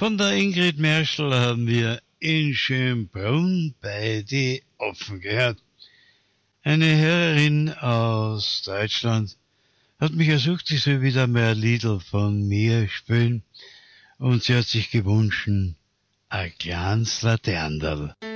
Von der Ingrid Merschel haben wir in Schönbrunn bei die Offen gehört. Eine Hörerin aus Deutschland hat mich ersucht, ich soll wieder mehr ein Liedl von mir spielen und sie hat sich gewünscht, ein kleines Laterndal.